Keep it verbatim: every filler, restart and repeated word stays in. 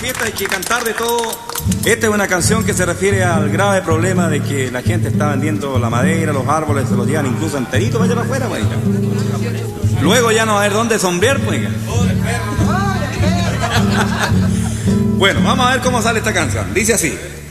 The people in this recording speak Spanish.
fiesta hay que cantar de todo. Esta es una canción que se refiere al grave problema de que la gente está vendiendo la madera, los árboles, se los llevan incluso enteritos para allá para afuera, pues. Luego ya no va a haber dónde sombrear, pues. Bueno, vamos a ver cómo sale esta canción. Dice así.